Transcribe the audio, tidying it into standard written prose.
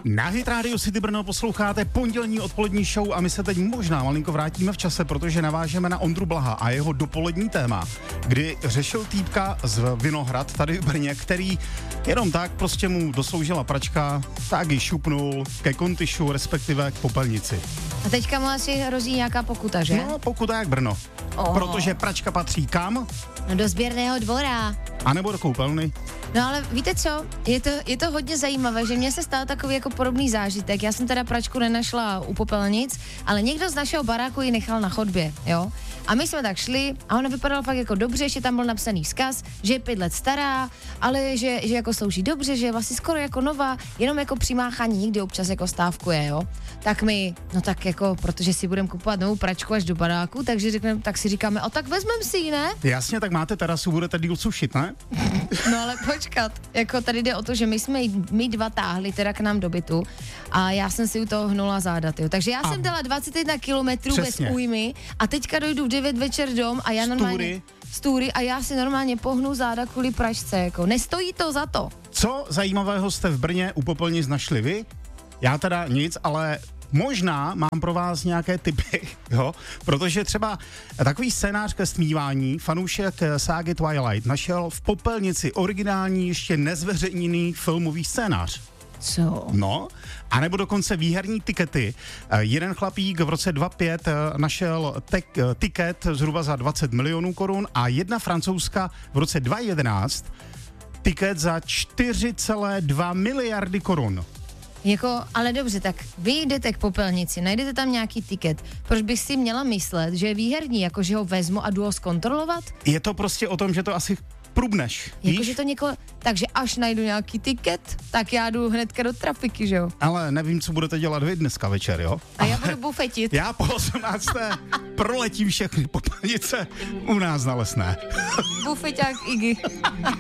Na Hit Radio City Brno posloucháte pondělní odpolední show a my se teď možná malinko vrátíme v čase, protože navážeme na Ondru Blaha a jeho dopolední téma, kdy řešil týpka z Vinohrad tady v Brně, který jenom tak prostě mu dosloužila pračka, tak ji šupnul ke kontyšu, respektive k popelnici. A teďka mu asi hrozí nějaká pokuta, že? No, pokuta jak Brno. Protože pračka patří kam? No do sběrného dvora. A nebo do koupelny. No ale víte co, je to hodně zajímavé, že mně se stal takový jako podobný zážitek. Já jsem teda pračku nenašla u popelnic, ale někdo z našeho baráku ji nechal na chodbě, jo. A my jsme tak šli a ona vypadala fakt jako dobře, ještě tam byl napsaný vzkaz, že je 5 let stará, ale že jako slouží dobře, že je vlastně skoro jako nová, jenom jako při máchání někdy občas jako stávkuje, jo. Tak my, no tak jako, protože si budeme kupovat novou pračku až do baráku, tak si říkáme, a tak vezmeme si ji, ne? Jasně, tak máte terasu, budete díl sušit, ne? No ale počkat, jako tady jde o to, že my jsme my dva táhli teda k nám do bytu a já jsem si u toho hnula záda, jo. Takže já jsem dala 21 kilometrů bez újmy a teďka dojdu v 9 večer dom a já normálně stůry a já si normálně pohnu záda kvůli pračce, jako nestojí to za to. Co zajímavého jste v Brně u popelnic našli vy? Já teda nic, ale možná mám pro vás nějaké tipy, jo, protože třeba takový scénář ke stmívání fanoušek ságy Twilight našel v popelnici originální ještě nezveřejněný filmový scénář. Co? No, anebo dokonce výherní tikety. Jeden chlapík v roce 2005 našel tiket zhruba za 20 milionů korun a jedna francouzska v roce 2011 tiket za 4,2 miliardy korun. Jako, ale dobře, tak vy jdete k popelnici, najdete tam nějaký tiket. Proč bych si měla myslet, že je výherní, jako že ho vezmu a jdu ho zkontrolovat? Je to prostě o tom, že to asi průbneš, jako, že to takže až najdu nějaký tiket, tak já jdu hnedka do trafiky, že jo? Ale nevím, co budete dělat vy dneska večer, jo? A já budu bufetit. Já po 18. proletím všechny popelnice u nás na Lesné. Bufeťák Iggy.